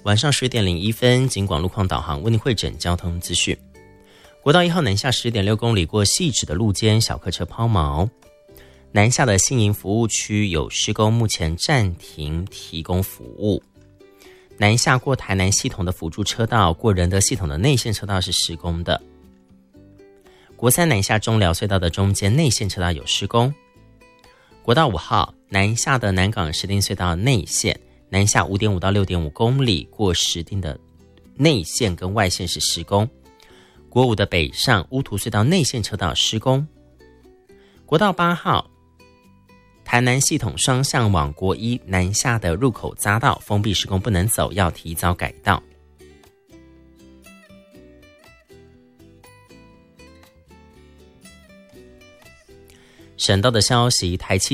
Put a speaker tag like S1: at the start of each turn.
S1: 晚上10点01分，警广路况导航为您汇整交通资讯。国道1号南下10.6公里过汐止的路肩，小客车抛锚。南下的新营服务区有施工，目前暂停提供服务。南下过台南系统的辅助车道，过仁德系统的内线车道是施工的。国3南下中寮隧道的中间内线车道有施工。国道5号南下的南港石碇隧道内线，南下5.5到6.5公里过石碇的内线跟外线是施工。国5的北上乌涂隧道内线车道施工。国道8号台南系统双向往国1南下的入口匝道封闭施工不能走，要提早改道。省道的消息，台汽